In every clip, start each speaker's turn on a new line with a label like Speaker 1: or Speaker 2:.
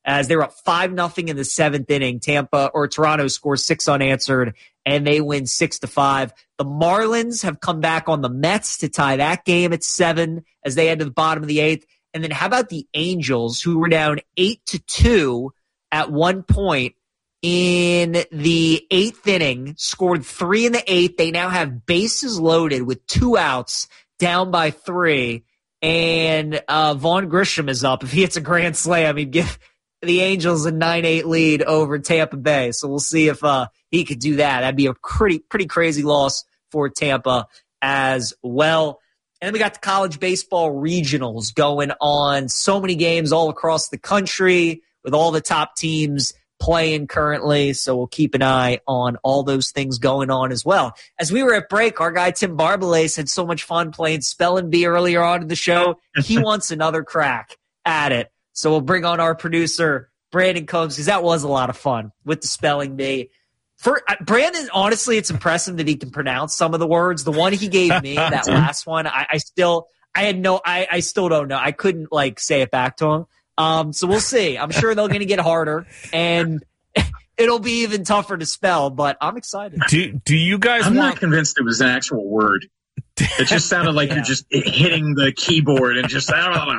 Speaker 1: as they were up 5-0 in the 7th inning. Toronto scores 6 unanswered, and they win 6-5. The Marlins have come back on the Mets to tie that game at 7 as they head to the bottom of the 8th. And then how about the Angels, who were down 8-2 at one point in the 8th inning, scored 3 in the 8th. They now have bases loaded with 2 outs, down by 3. And Vaughn Grisham is up. If he hits a grand slam, he'd give the Angels a 9-8 lead over Tampa Bay. So we'll see if he could do that. That'd be a pretty crazy loss for Tampa as well. And then we got the college baseball regionals going on. So many games all across the country with all the top teams playing currently. So we'll keep an eye on all those things going on as well. As we were at break, our guy Tim Barbalace had so much fun playing Spelling Bee earlier on in the show. He wants another crack at it. So we'll bring on our producer, Brandon Combs, because that was a lot of fun with the Spelling Bee. For Brandon, honestly, it's impressive that he can pronounce some of the words. The one he gave me, that last one, I still don't know. I couldn't say it back to him. So we'll see. I'm sure they're going to get harder, and it'll be even tougher to spell. But I'm excited.
Speaker 2: Do you guys?
Speaker 3: I'm not convinced it was an actual word. It just sounded like you're just hitting the keyboard and just spell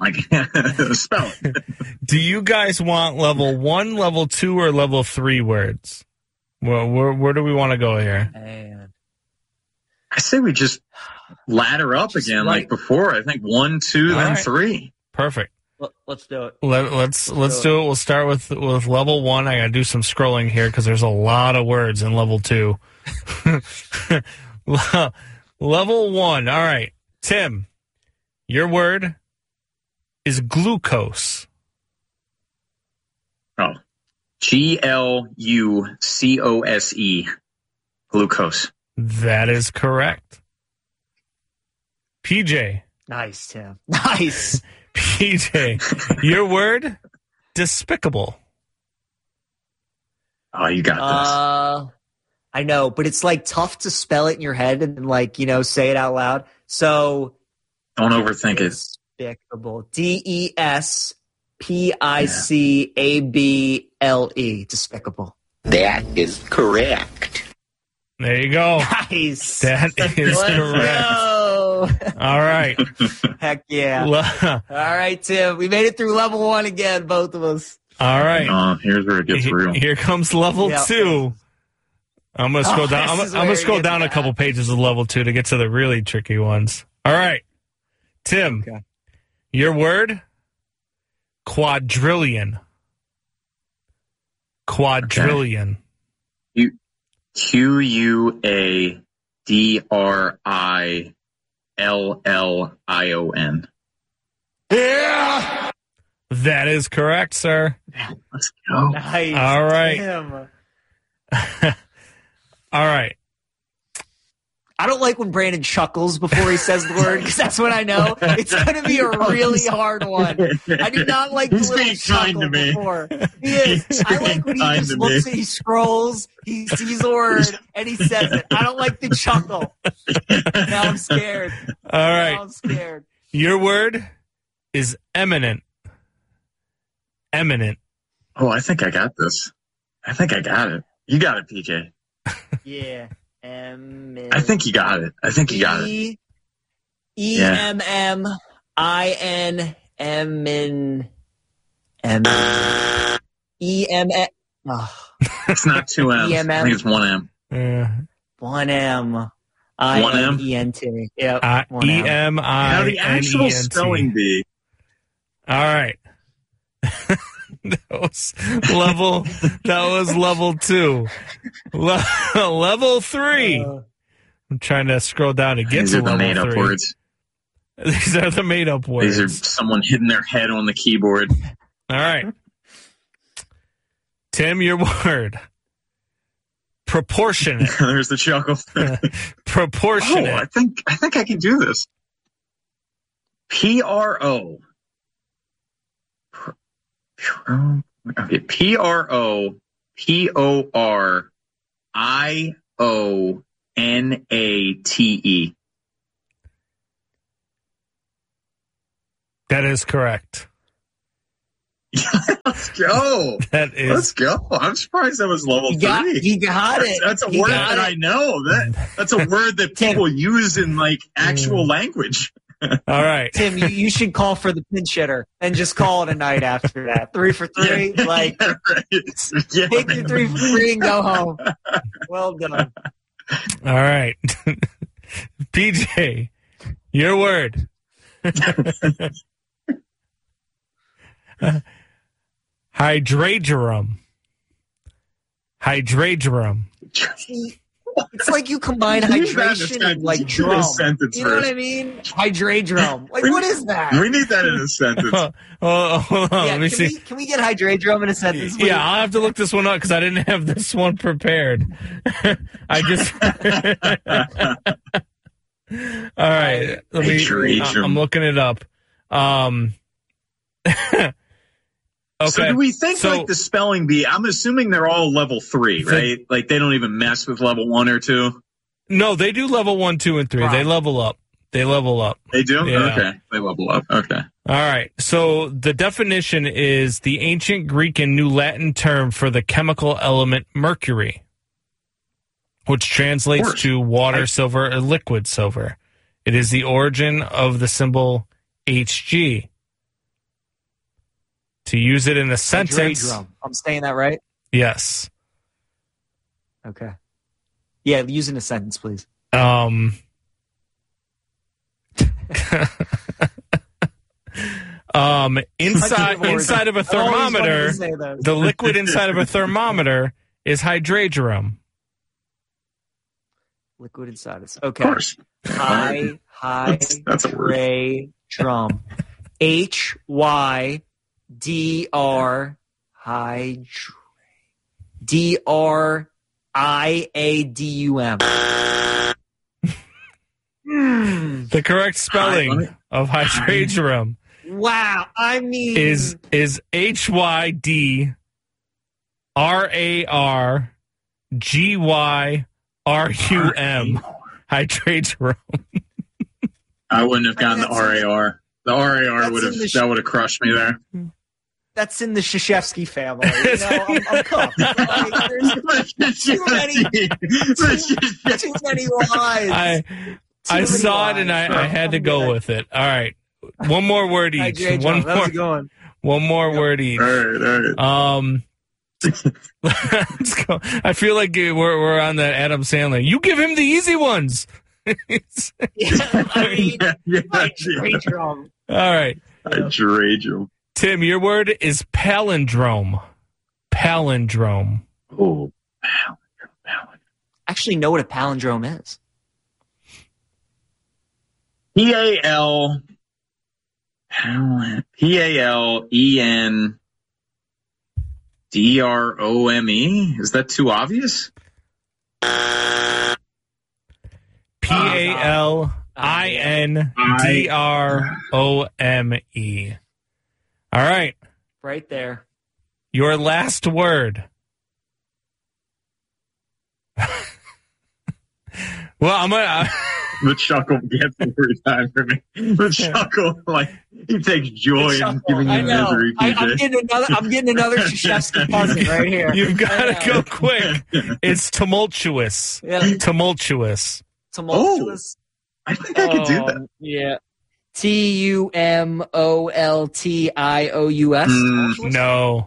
Speaker 3: it.
Speaker 2: Do you guys want level 1, level 2, or level 3 words? Well, where do we want to go here?
Speaker 1: Man.
Speaker 3: I say we just ladder up again like before. I think 1, 2, then
Speaker 2: right.
Speaker 3: 3.
Speaker 2: Perfect.
Speaker 1: Let's do it.
Speaker 2: Let's do it. We'll start with level 1. I got to do some scrolling here because there's a lot of words in level 2. Level 1. All right. Tim, your word is glucose.
Speaker 3: Oh. Glucose. Glucose.
Speaker 2: That is correct. PJ.
Speaker 1: Nice, Tim. Nice.
Speaker 2: PJ, your word, despicable.
Speaker 3: Oh, you got this.
Speaker 1: I know, but it's tough to spell it in your head and say it out loud. So
Speaker 3: don't overthink it.
Speaker 1: Despicable. Despicable. Despicable.
Speaker 4: That is correct.
Speaker 2: There you go.
Speaker 1: Nice.
Speaker 2: That is correct. All right.
Speaker 1: Heck yeah. All right, Tim. We made it through level 1 again, both of us.
Speaker 2: All right.
Speaker 3: Here's where it gets real.
Speaker 2: Here comes level 2. I'm going to scroll down. I'm going to scroll down a couple pages of level 2 to get to the really tricky ones. All right. Tim, your word, quadrillion. Quadrillion.
Speaker 3: Okay. QUADRILLION.
Speaker 2: Yeah! That is correct, sir.
Speaker 3: Let's go.
Speaker 1: Nice.
Speaker 2: All right.
Speaker 1: Damn.
Speaker 2: All right.
Speaker 1: I don't like when Brandon chuckles before he says the word because that's when I know it's going to be a really hard one. I do not like the little chuckle before. He is. I like when he just looks and he scrolls, he sees a word, and he says it. I don't like the chuckle. Now I'm scared.
Speaker 2: All right.
Speaker 1: Now I'm scared.
Speaker 2: Your word is eminent. Eminent.
Speaker 3: Oh, I think I got this. I think I got it. You got it, PJ.
Speaker 1: Yeah.
Speaker 3: I think you got it.
Speaker 1: EMMIN.
Speaker 3: It's not 2 M's. I think it's 1 M.
Speaker 1: 1 M. INENT. Yep.
Speaker 2: EMINENT.
Speaker 3: Now the actual spelling bee.
Speaker 2: All right. That was level 2. Level 3. I'm trying to scroll down to get to level 3.
Speaker 3: These are the made-up words.
Speaker 2: These are the made-up words.
Speaker 3: These are someone hitting their head on the keyboard.
Speaker 2: All right. Tim, your word. Proportionate.
Speaker 3: There's the chuckle.
Speaker 2: Proportionate.
Speaker 3: Oh, I think I can do this. PRO. Okay, PROPORIONATE.
Speaker 2: That is correct.
Speaker 3: Let's go. Let's go. I'm surprised that was level 3.
Speaker 1: You got it.
Speaker 3: That's a word that I know. That's a word that people use in like actual language.
Speaker 2: All right.
Speaker 1: Tim, you should call for the pinch hitter and just call it a night after that. 3 for 3. Take your 3 for 3 and go home. Well done.
Speaker 2: All right. PJ, your word. Hydragerum.
Speaker 1: It's like you combine hydration and like drum. You know what I mean? Hydradrum. Like, what is that?
Speaker 3: We need that in a sentence.
Speaker 2: Hold on. Let me see.
Speaker 1: Can we get hydradrum in a sentence? Please?
Speaker 2: Yeah, I'll have to look this one up because I didn't have this one prepared. I just. All right. Let me. I'm looking it up.
Speaker 3: Okay. So do we think like the spelling bee? I'm assuming they're all level 3, right? Like they don't even mess with level 1 or 2.
Speaker 2: No, they do level 1, 2, and 3. Wow. They level up. They do?
Speaker 3: Yeah. Okay. They level up. Okay.
Speaker 2: All right. So the definition is the ancient Greek and New Latin term for the chemical element mercury, which translates to water, silver, or liquid silver. It is the origin of the symbol Hg. To use it in a sentence.
Speaker 1: I'm saying that right?
Speaker 2: Yes.
Speaker 1: Okay. Yeah, use it in a sentence, please.
Speaker 2: Inside of a thermometer, the liquid inside of a thermometer is hydragerum.
Speaker 1: Liquid inside us. Okay. Of course. Hydragerum. DRIADUM.
Speaker 2: The correct spelling of hydragerum.
Speaker 1: Wow, I mean
Speaker 2: is HYDRARGYRUM. Hydragerum.
Speaker 3: I wouldn't have gotten the RAR. The RAR would have crushed me there.
Speaker 1: That's in the Krzyzewski family. You know, I'm cooked. Like, there's too many lies.
Speaker 2: I saw it and I had to go with it. All right. One more word each. One more word each.
Speaker 3: All right.
Speaker 2: Let's go. I feel like we're on that Adam Sandler. You give him the easy ones.
Speaker 1: All
Speaker 2: right.
Speaker 3: Hydragerum.
Speaker 2: Tim, your word is palindrome. Palindrome.
Speaker 3: Oh, palindrome.
Speaker 1: Actually know what a palindrome is.
Speaker 3: PALENDROME. Is that too obvious?
Speaker 2: PALINDROME. All right.
Speaker 1: Right there.
Speaker 2: Your last word. Well, I'm going to...
Speaker 3: The chuckle gets every time for me. The chuckle, like, he takes joy in giving you misery, PJ.
Speaker 1: I'm getting another Krzyzewski puzzle right here.
Speaker 2: You've got to go quick. It's tumultuous.
Speaker 1: Yeah.
Speaker 2: Tumultuous.
Speaker 3: Oh, I think I could do that.
Speaker 1: Yeah. TUMOLTIOUS.
Speaker 2: No.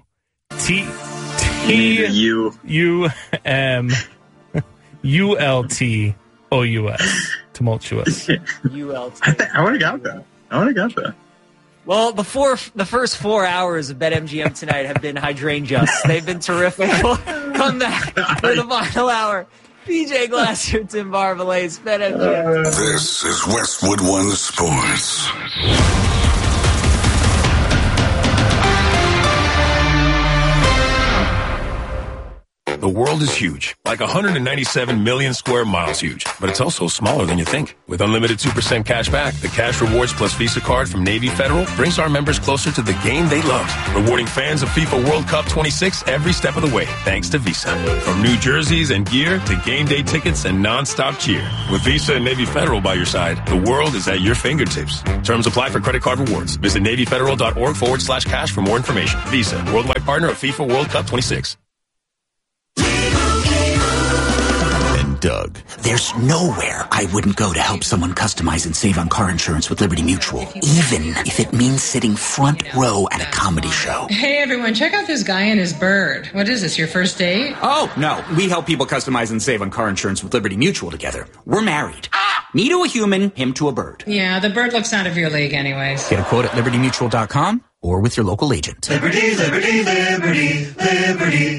Speaker 2: TUMULTOUS. Tumultuous.
Speaker 1: ULT.
Speaker 3: I would have got that.
Speaker 1: Well, the first 4 hours of BetMGM tonight have been hydrangeous. They've been terrific. We'll come back for the final hour. PJ Glasser, Tim Barbalet, BetMGM.
Speaker 5: This is Westwood One Sports.
Speaker 6: The world is huge, like 197 million square miles huge, but it's also smaller than you think. With unlimited 2% cash back, the Cash Rewards Plus Visa card from Navy Federal brings our members closer to the game they love, rewarding fans of FIFA World Cup 26 every step of the way, thanks to Visa. From new jerseys and gear to game day tickets and non-stop cheer. With Visa and Navy Federal by your side, the world is at your fingertips. Terms apply for credit card rewards. Visit NavyFederal.org/cash for more information. Visa, worldwide partner of FIFA World Cup 26.
Speaker 7: And Doug. There's nowhere I wouldn't go to help someone customize and save on car insurance with Liberty Mutual, even if it means sitting front row at a comedy show.
Speaker 8: Hey everyone, check out this guy and his bird. What is this, your first date?
Speaker 7: Oh, no. We help people customize and save on car insurance with Liberty Mutual together. We're married. Me to a human, him to a bird.
Speaker 8: Yeah, the bird looks out of your league anyways.
Speaker 7: Get a quote at libertymutual.com or with your local agent.
Speaker 9: Liberty, liberty, liberty, liberty.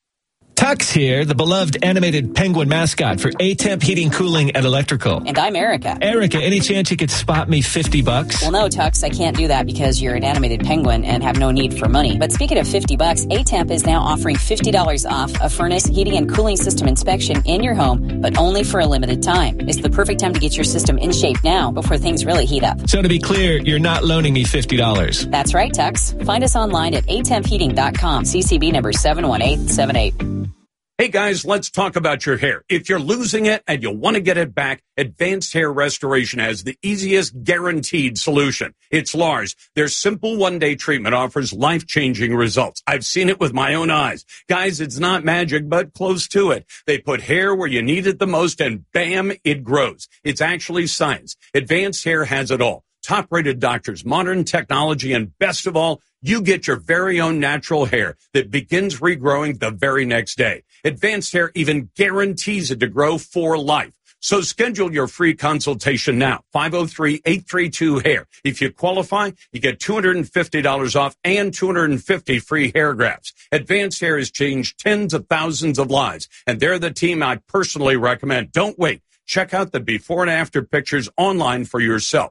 Speaker 10: Tux here, the beloved animated penguin mascot for A-Temp Heating, Cooling, and Electrical.
Speaker 11: And I'm Erica.
Speaker 10: Erica, any chance you could spot me $50?
Speaker 11: Well, no, Tux, I can't do that because you're an animated penguin and have no need for money. But speaking of $50, A-Temp is now offering $50 off a furnace, heating, and cooling system inspection in your home, but only for a limited time. It's the perfect time to get your system in shape now before things really heat up.
Speaker 10: So to be clear, you're not loaning me $50.
Speaker 11: That's right, Tux. Find us online at atempheating.com, CCB number 71878.
Speaker 12: Hey guys, let's talk about your hair. If you're losing it and you want to get it back, Advanced Hair Restoration has the easiest guaranteed solution. It's Lars. Their simple one-day treatment offers life-changing results. I've seen it with my own eyes. Guys, it's not magic, but close to it. They put hair where you need it the most and bam, it grows. It's actually science. Advanced Hair has it all. Top-rated doctors, modern technology, and best of all, you get your very own natural hair that begins regrowing the very next day. Advanced Hair even guarantees it to grow for life. So schedule your free consultation now, 503-832-HAIR. If you qualify, you get $250 off and 250 free hair grafts. Advanced Hair has changed tens of thousands of lives, and they're the team I personally recommend. Don't wait. Check out the before and after pictures online for yourself.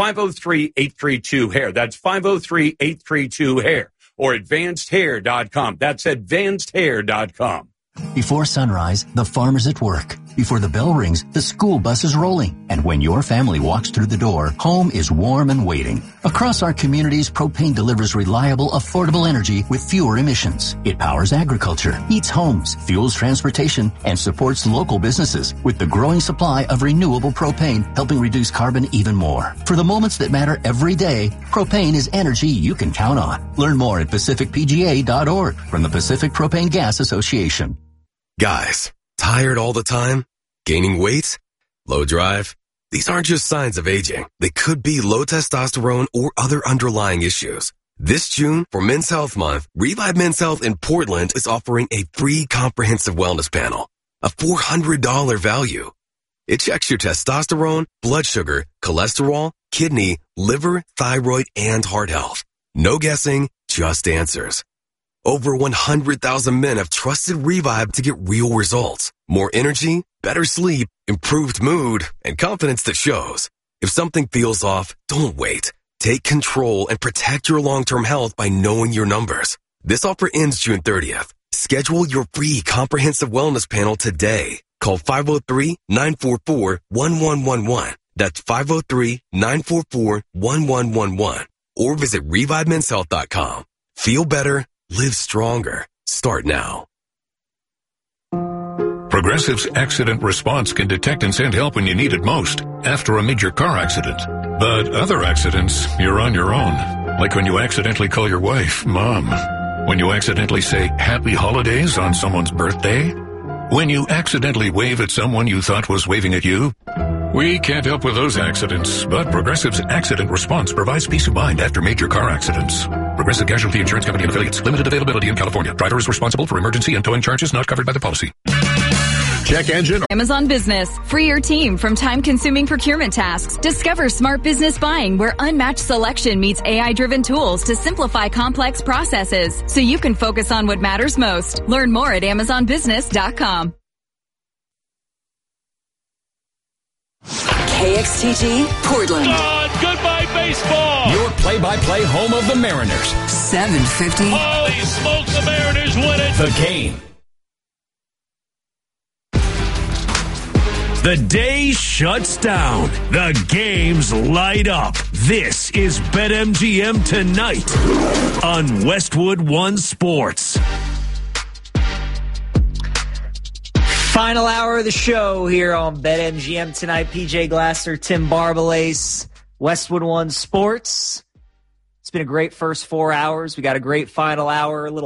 Speaker 12: 503-832-HAIR. That's 503-832-HAIR or advancedhair.com. That's advancedhair.com.
Speaker 13: Before sunrise, the farmer's at work. Before the bell rings, the school bus is rolling. And when your family walks through the door, home is warm and waiting. Across our communities, propane delivers reliable, affordable energy with fewer emissions. It powers agriculture, heats homes, fuels transportation, and supports local businesses with the growing supply of renewable propane, helping reduce carbon even more. For the moments that matter every day, propane is energy you can count on. Learn more at PacificPGA.org from the Pacific Propane Gas Association.
Speaker 14: Guys, tired all the time? Gaining weight? Low drive? These aren't just signs of aging. They could be low testosterone or other underlying issues. This June, for Men's Health Month, Revive Men's Health in Portland is offering a free comprehensive wellness panel, a $400 value. It checks your testosterone, blood sugar, cholesterol, kidney, liver, thyroid, and heart health. No guessing, just answers. Over 100,000 men have trusted Revive to get real results. More energy, better sleep, improved mood, and confidence that shows. If something feels off, don't wait. Take control and protect your long-term health by knowing your numbers. This offer ends June 30th. Schedule your free comprehensive wellness panel today. Call 503-944-1111. That's 503-944-1111. Or visit ReviveMen'sHealth.com. Feel better. Live stronger. Start now.
Speaker 15: Progressive's accident response can detect and send help when you need it most after a major car accident. But other accidents, you're on your own. Like when you accidentally call your wife Mom. When you accidentally say Happy Holidays on someone's birthday. When you accidentally wave at someone you thought was waving at you. We can't help with those accidents, but Progressive's accident response provides peace of mind after major car accidents. Progressive Casualty Insurance Company and affiliates. Limited availability in California. Driver is responsible for emergency and towing charges not covered by the policy.
Speaker 16: Check engine.
Speaker 17: Amazon Business. Free your team from time-consuming procurement tasks. Discover smart business buying where unmatched selection meets AI-driven tools to simplify complex processes so you can focus on what matters most. Learn more at AmazonBusiness.com.
Speaker 18: KXTG, Portland.
Speaker 19: Goodbye, baseball.
Speaker 16: Your play-by-play home of the Mariners.
Speaker 18: 750.
Speaker 19: Holy smokes, the Mariners win it.
Speaker 16: The Game. The day shuts down. The games light up. This is BetMGM Tonight on Westwood One Sports.
Speaker 1: Final hour of the show here on BetMGM Tonight. PJ Glasser, Tim Barbalace, Westwood One Sports. It's been a great first 4 hours. We got a great final hour, a little